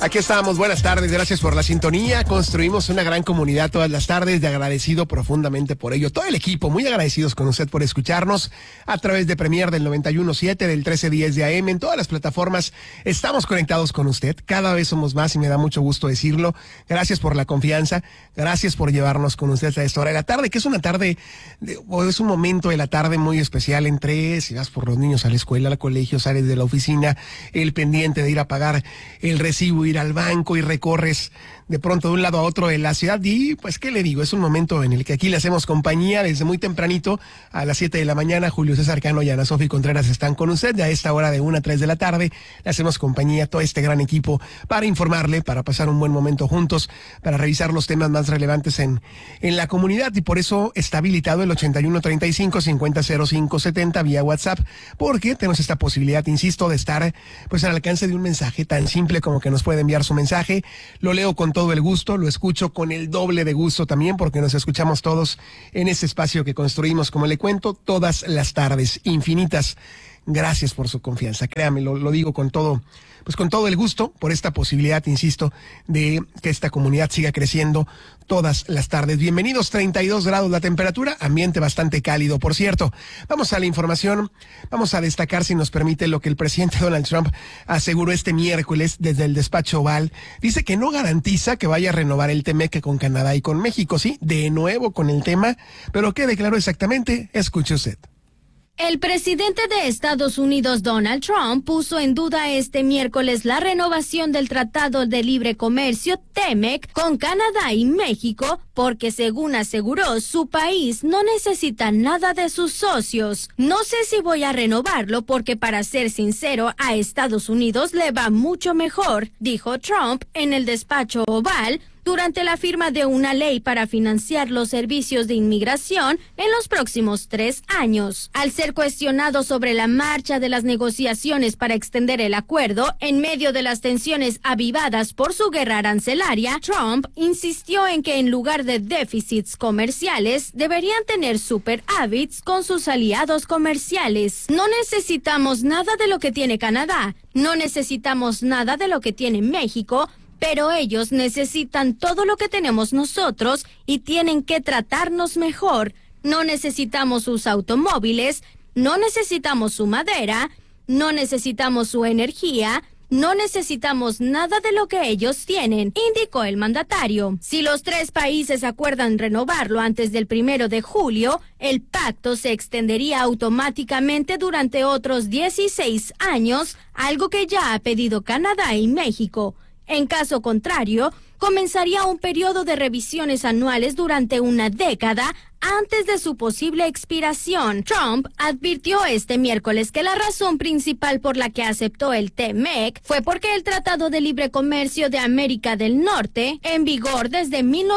Aquí estamos, buenas tardes, gracias por la sintonía. Construimos una gran comunidad todas las tardes, de agradecido profundamente por ello. Todo el equipo, muy agradecidos con usted por escucharnos a través de Premier del 91.7, del 1310 de AM, en todas las plataformas. Estamos conectados con usted, cada vez somos más y me da mucho gusto decirlo. Gracias por la confianza, gracias por llevarnos con usted a esta hora de la tarde, que es una tarde, es un momento de la tarde muy especial entre, si vas por los niños a la escuela, al colegio, sales de la oficina, el pendiente de ir a pagar el recibo, ir al banco y recorres de pronto de un lado a otro de la ciudad y pues qué le digo, es un momento en el que aquí le hacemos compañía desde muy tempranito a las 7 de la mañana. Julio César Cano y Ana Sofi Contreras están con usted a esta hora de 1 a 3 de la tarde. Le hacemos compañía a todo este gran equipo para informarle, para pasar un buen momento juntos, para revisar los temas más relevantes en la comunidad, y por eso está habilitado el 8135-500570 vía WhatsApp, porque tenemos esta posibilidad, insisto, de estar pues al alcance de un mensaje tan simple como que nos puede enviar su mensaje. Lo leo con todo el gusto, lo escucho con el doble de gusto también, porque nos escuchamos todos en ese espacio que construimos, como le cuento, todas las tardes, infinitas. Gracias por su confianza, créame, lo digo con todo, pues con todo el gusto, por esta posibilidad, insisto, de que esta comunidad siga creciendo todas las tardes. Bienvenidos, 32 grados la temperatura, ambiente bastante cálido, por cierto. Vamos a la información, vamos a destacar, si nos permite, lo que el presidente Donald Trump aseguró este miércoles desde el despacho Oval. Dice que no garantiza que vaya a renovar el TEMEC con Canadá y con México, sí, de nuevo con el tema, pero ¿qué declaró exactamente? Escuche usted. El presidente de Estados Unidos, Donald Trump, puso en duda este miércoles la renovación del Tratado de Libre Comercio, TEMEC, con Canadá y México, porque, según aseguró, su país no necesita nada de sus socios. No sé si voy a renovarlo porque, para ser sincero, a Estados Unidos le va mucho mejor, dijo Trump en el despacho Oval, durante la firma de una ley para financiar los servicios de inmigración en los próximos 3 años. Al ser cuestionado sobre la marcha de las negociaciones para extender el acuerdo en medio de las tensiones avivadas por su guerra arancelaria, Trump insistió en que en lugar de déficits comerciales deberían tener superávits con sus aliados comerciales. No necesitamos nada de lo que tiene Canadá, no necesitamos nada de lo que tiene México, pero ellos necesitan todo lo que tenemos nosotros y tienen que tratarnos mejor. No necesitamos sus automóviles, no necesitamos su madera, no necesitamos su energía, no necesitamos nada de lo que ellos tienen, indicó el mandatario. Si los 3 países acuerdan renovarlo antes del 1 de julio, el pacto se extendería automáticamente durante otros 16 años, algo que ya ha pedido Canadá y México. En caso contrario, comenzaría un periodo de revisiones anuales durante una década antes de su posible expiración. Trump advirtió este miércoles que la razón principal por la que aceptó el TEMEC fue porque el Tratado de Libre Comercio de América del Norte, en vigor desde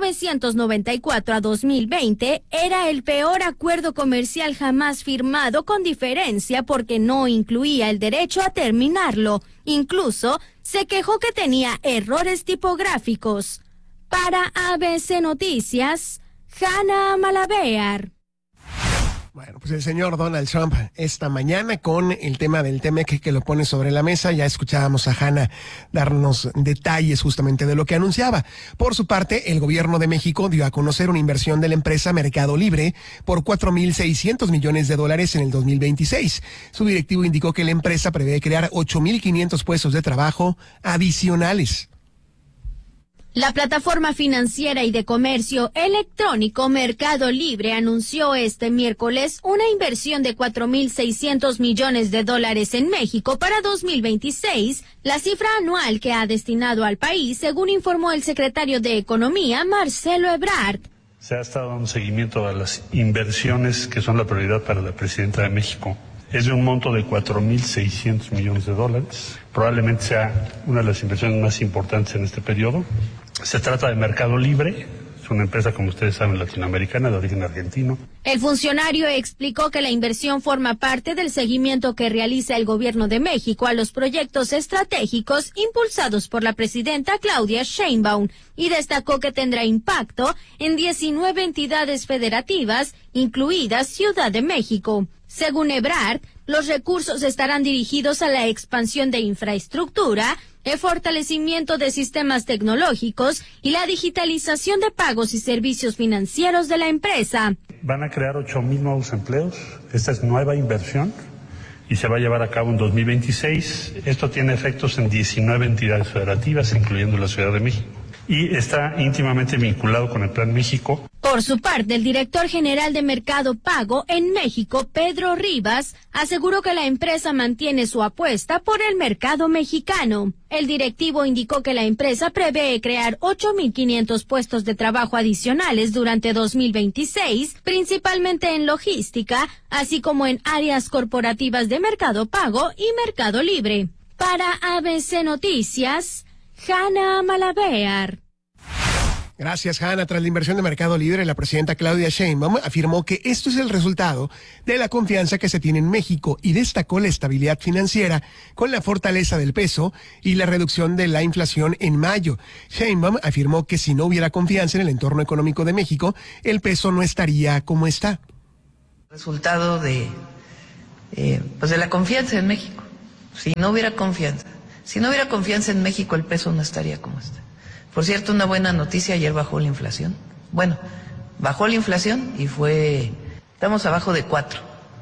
1994 a 2020, era el peor acuerdo comercial jamás firmado, con diferencia porque no incluía el derecho a terminarlo. Incluso se quejó que tenía errores tipográficos. Para ABC Noticias, Hanna Malabear. Bueno, pues el señor Donald Trump esta mañana con el tema del TEMEC que lo pone sobre la mesa. Ya escuchábamos a Hanna darnos detalles justamente de lo que anunciaba. Por su parte, el gobierno de México dio a conocer una inversión de la empresa Mercado Libre por $4,600 millones en el 2026. Su directivo indicó que la empresa prevé crear 8,500 puestos de trabajo adicionales. La plataforma financiera y de comercio electrónico Mercado Libre anunció este miércoles una inversión de $4,600 millones en México para 2026, la cifra anual que ha destinado al país, según informó el secretario de Economía, Marcelo Ebrard. Se ha estado dando seguimiento a las inversiones que son la prioridad para la presidenta de México. Es de un monto de $4,600 millones. Probablemente sea una de las inversiones más importantes en este periodo. Se trata de Mercado Libre, es una empresa, como ustedes saben, latinoamericana, de origen argentino. El funcionario explicó que la inversión forma parte del seguimiento que realiza el gobierno de México a los proyectos estratégicos impulsados por la presidenta Claudia Sheinbaum, y destacó que tendrá impacto en 19 entidades federativas, incluida Ciudad de México. Según Ebrard, los recursos estarán dirigidos a la expansión de infraestructura, el fortalecimiento de sistemas tecnológicos y la digitalización de pagos y servicios financieros de la empresa. Van a crear 8,000 nuevos empleos. Esta es nueva inversión y se va a llevar a cabo en 2026. Esto tiene efectos en 19 entidades federativas, incluyendo la Ciudad de México, y está íntimamente vinculado con el Plan México. Por su parte, el director general de Mercado Pago en México, Pedro Rivas, aseguró que la empresa mantiene su apuesta por el mercado mexicano. El directivo indicó que la empresa prevé crear 8,500 puestos de trabajo adicionales durante 2026, principalmente en logística, así como en áreas corporativas de Mercado Pago y Mercado Libre. Para ABC Noticias, Hanna Malabear. Gracias, Hanna. Tras la inversión de Mercado Libre, la presidenta Claudia Sheinbaum afirmó que esto es el resultado de la confianza que se tiene en México y destacó la estabilidad financiera con la fortaleza del peso y la reducción de la inflación en mayo. Sheinbaum afirmó que si no hubiera confianza en el entorno económico de México, el peso no estaría como está. Resultado de la confianza en México. Si no hubiera confianza en México, el peso no estaría como está. Por cierto, una buena noticia, ayer bajó la inflación. Bueno, bajó la inflación y estamos abajo de 4%,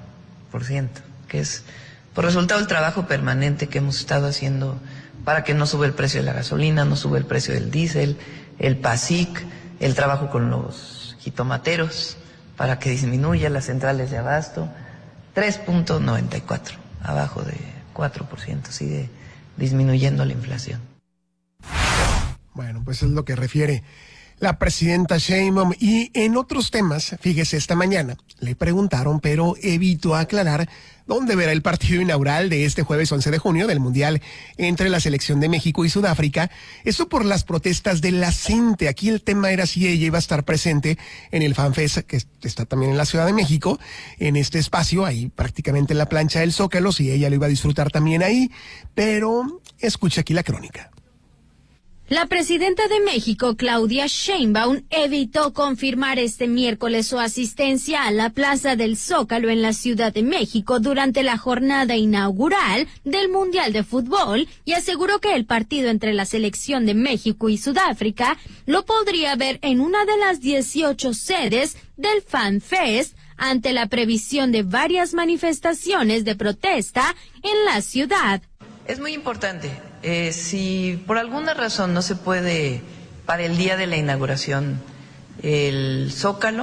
que es por resultado del trabajo permanente que hemos estado haciendo para que no sube el precio de la gasolina, no sube el precio del diésel, el PASIC, el trabajo con los jitomateros para que disminuya las centrales de abasto. 3.94, abajo de 4%, sigue disminuyendo la inflación. Bueno, pues es lo que refiere la presidenta Sheinbaum. Y en otros temas, fíjese, esta mañana le preguntaron, pero evitó aclarar dónde verá el partido inaugural de este jueves 11 de junio del Mundial entre la selección de México y Sudáfrica. Esto por las protestas de la gente. Aquí el tema era si ella iba a estar presente en el FanFest, que está también en la Ciudad de México, en este espacio, ahí prácticamente en la plancha del Zócalo, si ella lo iba a disfrutar también ahí. Pero escucha aquí la crónica. La presidenta de México, Claudia Sheinbaum, evitó confirmar este miércoles su asistencia a la Plaza del Zócalo en la Ciudad de México durante la jornada inaugural del Mundial de Fútbol y aseguró que el partido entre la selección de México y Sudáfrica lo podría ver en una de las 18 sedes del FanFest ante la previsión de varias manifestaciones de protesta en la ciudad. Es muy importante. Si por alguna razón no se puede para el día de la inauguración el Zócalo,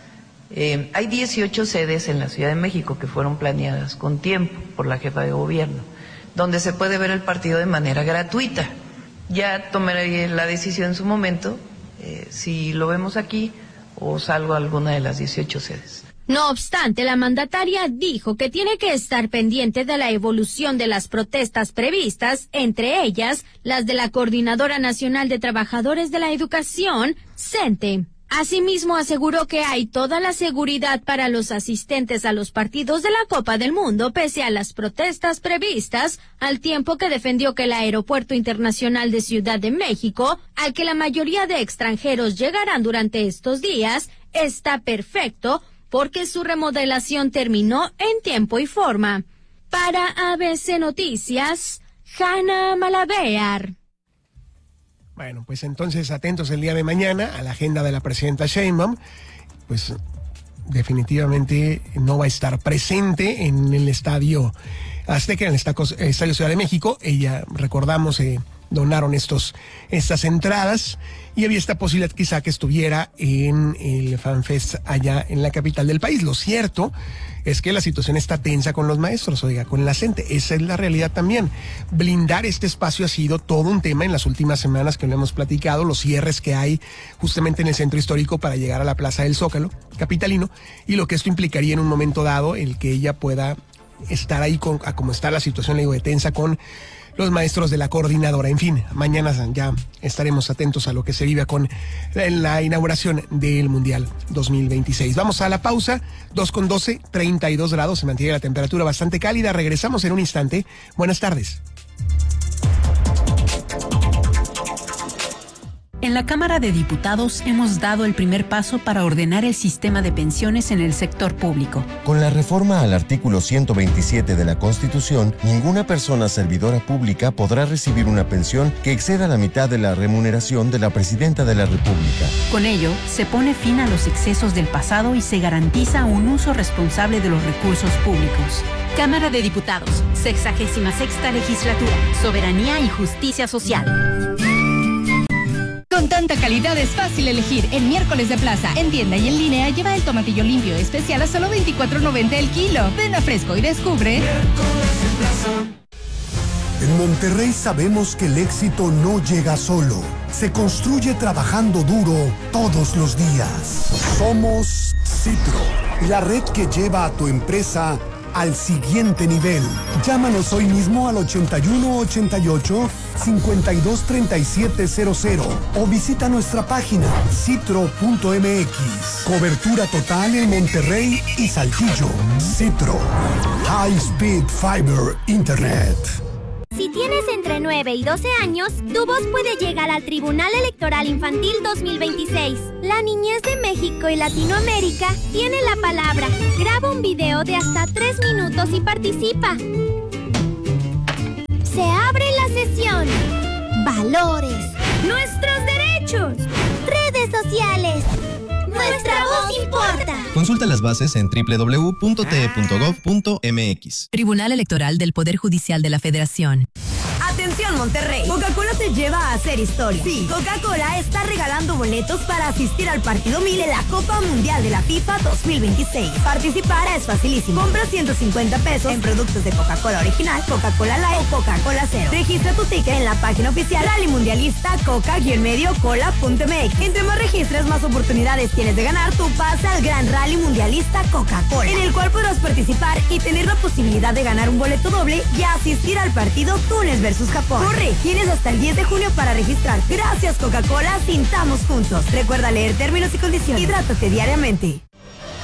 hay 18 sedes en la Ciudad de México que fueron planeadas con tiempo por la jefa de gobierno, donde se puede ver el partido de manera gratuita. Ya tomaré la decisión en su momento, si lo vemos aquí o salgo a alguna de las 18 sedes. No obstante, la mandataria dijo que tiene que estar pendiente de la evolución de las protestas previstas, entre ellas las de la Coordinadora Nacional de Trabajadores de la Educación, CENTE. Asimismo, aseguró que hay toda la seguridad para los asistentes a los partidos de la Copa del Mundo, pese a las protestas previstas, al tiempo que defendió que el Aeropuerto Internacional de Ciudad de México, al que la mayoría de extranjeros llegarán durante estos días, está perfecto, porque su remodelación terminó en tiempo y forma. Para ABC Noticias, Hanna Malabear. Bueno, pues entonces atentos el día de mañana a la agenda de la presidenta Sheinbaum. Pues definitivamente no va a estar presente en el Estadio Azteca, en el Estadio Ciudad de México. Ella, recordamos, donaron estas entradas y había esta posibilidad quizá que estuviera en el FanFest allá en la capital del país. Lo cierto es que la situación está tensa con los maestros, con la gente. Esa es la realidad también. Blindar este espacio ha sido todo un tema en las últimas semanas que lo hemos platicado, los cierres que hay justamente en el centro histórico para llegar a la Plaza del Zócalo capitalino, y lo que esto implicaría en un momento dado el que ella pueda estar ahí como está la situación, le digo, de tensa con los maestros de la coordinadora. En fin, mañana ya estaremos atentos a lo que se vive con la inauguración del Mundial 2026. Vamos a la pausa, 2:12, 32 grados, se mantiene la temperatura bastante cálida. Regresamos en un instante. Buenas tardes. En la Cámara de Diputados hemos dado el primer paso para ordenar el sistema de pensiones en el sector público. Con la reforma al artículo 127 de la Constitución, ninguna persona servidora pública podrá recibir una pensión que exceda la mitad de la remuneración de la Presidenta de la República. Con ello, se pone fin a los excesos del pasado y se garantiza un uso responsable de los recursos públicos. Cámara de Diputados, 66ª Legislatura, Soberanía y Justicia Social. Con tanta calidad es fácil elegir. El miércoles de plaza, en tienda y en línea, lleva el tomatillo limpio especial a solo $24.90 el kilo. Ven a Fresco y descubre. En Monterrey sabemos que el éxito no llega solo. Se construye trabajando duro todos los días. Somos Citro, la red que lleva a tu empresa al siguiente nivel. Llámanos hoy mismo al 8188-523700 o visita nuestra página citro.mx. Cobertura total en Monterrey y Saltillo. Citro. High Speed Fiber Internet. Si tienes entre 9 y 12 años, tu voz puede llegar al Tribunal Electoral Infantil 2026. La niñez de México y Latinoamérica tiene la palabra. Graba un video de hasta 3 minutos y participa. Se abre la sesión. Valores. Nuestros derechos. Redes sociales. Nuestra voz importa. Consulta las bases en www.te.gov.mx. Tribunal Electoral del Poder Judicial de la Federación. Atención Monterrey, Coca-Cola te lleva a hacer historia. Sí, Coca-Cola está regalando boletos para asistir al partido 1000 en la Copa Mundial de la FIFA 2026. Participar es facilísimo. Compra $150 en productos de Coca-Cola original, Coca-Cola Light o Coca-Cola Cero. Registra tu ticket en la página oficial Rally Mundialista coca-cola.mx. Entre más registres, más oportunidades tienes de ganar tu pase al Gran Rally Mundialista Coca-Cola, en el cual podrás participar y tener la posibilidad de ganar un boleto doble y asistir al partido Túnez versus Japón. Corre, tienes hasta el 10 de junio para registrar. Gracias Coca-Cola, pintamos juntos. Recuerda leer términos y condiciones. Hidrátate diariamente.